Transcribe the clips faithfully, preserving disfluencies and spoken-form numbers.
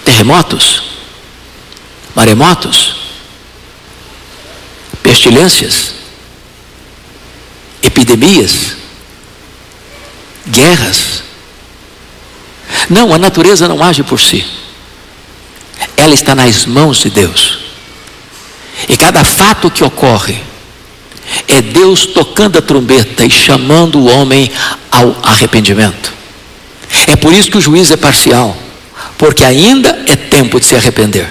terremotos, maremotos, pestilências, epidemias, guerras. Não, a natureza não age por si. Ela está nas mãos de Deus. E cada fato que ocorre é Deus tocando a trombeta e chamando o homem ao arrependimento. É por isso que o juízo é parcial, porque ainda é tempo de se arrepender.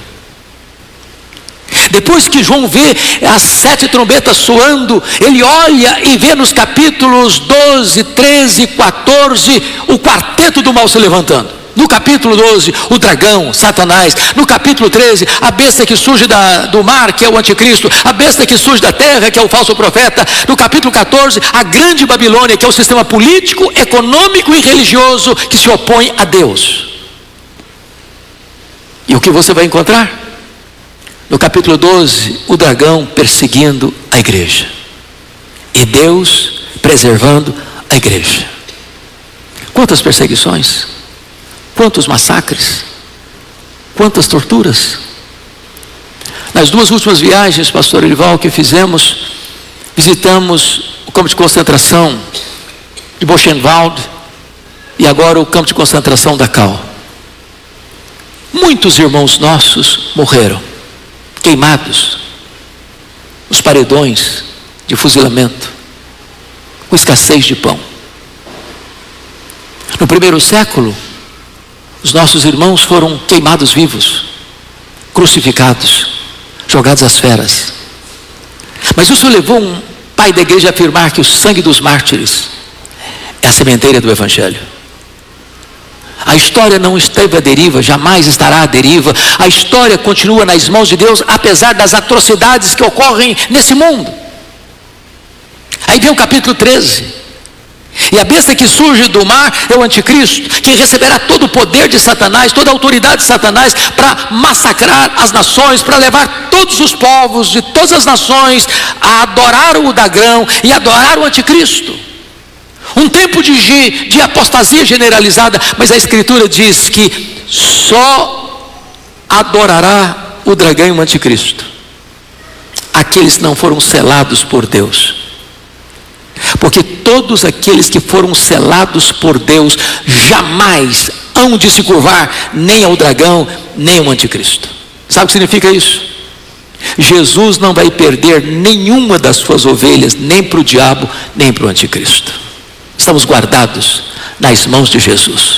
Depois que João vê as sete trombetas soando, ele olha e vê nos capítulos doze, treze, quatorze, o quarteto do mal se levantando. No capítulo doze, o dragão, Satanás. No capítulo treze, a besta que surge da, do mar, que é o anticristo. A besta que surge da terra, que é o falso profeta. No capítulo quatorze, a grande Babilônia, que é o sistema político, econômico e religioso que se opõe a Deus. E o que você vai encontrar? No capítulo doze, o dragão perseguindo a igreja. E Deus preservando a igreja. Quantas perseguições? Quantos massacres? Quantas torturas? Nas duas últimas viagens, pastor Elival, que fizemos, visitamos o campo de concentração de Buchenwald e agora o campo de concentração da Dachau. Muitos irmãos nossos morreram, queimados, nos paredões de fuzilamento, com escassez de pão. No primeiro século, os nossos irmãos foram queimados vivos, crucificados, jogados às feras. Mas isso levou um pai da igreja a afirmar que o sangue dos mártires é a sementeira do Evangelho. A história não esteve à deriva, jamais estará à deriva. A história continua nas mãos de Deus, apesar das atrocidades que ocorrem nesse mundo. Aí vem o capítulo treze. E a besta que surge do mar é o anticristo, que receberá todo o poder de Satanás, toda a autoridade de Satanás, para massacrar as nações, para levar todos os povos de todas as nações a adorar o dragão e adorar o anticristo. Um tempo de, de apostasia generalizada, mas a Escritura diz que só adorará o dragão e o anticristo aqueles que não foram selados por Deus. Porque todos aqueles que foram selados por Deus jamais hão de se curvar nem ao dragão, nem ao anticristo. Sabe o que significa isso? Jesus não vai perder nenhuma das suas ovelhas, nem para o diabo, nem para o anticristo. Estamos guardados nas mãos de Jesus.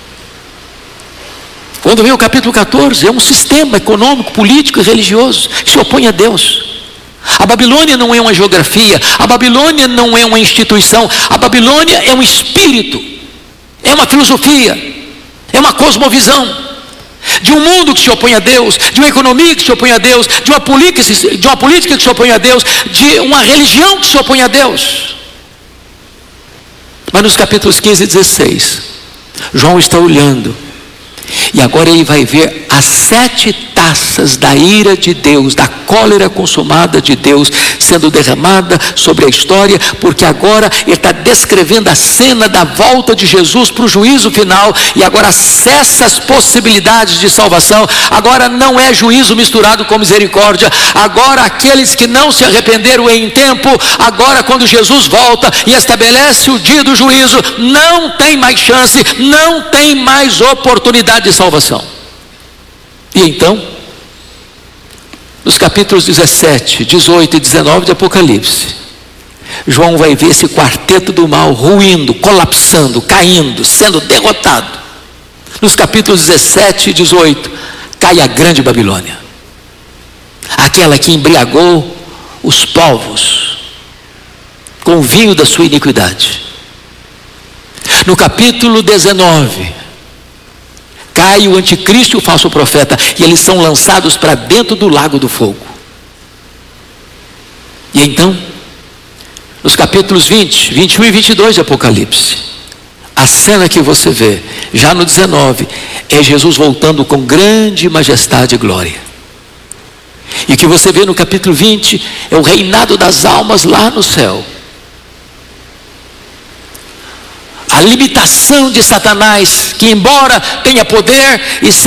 Quando vem o capítulo quatorze, é um sistema econômico, político e religioso que se opõe a Deus. A Babilônia não é uma geografia, a Babilônia não é uma instituição, a Babilônia é um espírito, é uma filosofia, é uma cosmovisão de um mundo que se opõe a Deus, de uma economia que se opõe a Deus, de uma política, de uma política que se opõe a Deus, de uma religião que se opõe a Deus. Mas nos capítulos quinze e dezesseis, João está olhando, e agora ele vai ver as sete taças da ira de Deus, da cólera consumada de Deus, sendo derramada sobre a história, porque agora ele está descrevendo a cena da volta de Jesus para o juízo final, e agora cessa as possibilidades de salvação. Agora não é juízo misturado com misericórdia, agora aqueles que não se arrependeram em tempo, agora quando Jesus volta e estabelece o dia do juízo, não tem mais chance, não tem mais oportunidade de salvação. E então, nos capítulos dezessete, dezoito e dezenove de Apocalipse, João vai ver esse quarteto do mal ruindo, colapsando, caindo, sendo derrotado. Nos capítulos dezessete e dezoito, cai a grande Babilônia, aquela que embriagou os povos com o vinho da sua iniquidade. No capítulo dezenove, cai o anticristo e o falso profeta, e eles são lançados para dentro do lago do fogo. E então, nos capítulos vinte, vinte e um e vinte e dois de Apocalipse, a cena que você vê, já no dezenove, é Jesus voltando com grande majestade e glória. E o que você vê no capítulo vinte, é o reinado das almas lá no céu. A limitação de Satanás, que embora tenha poder e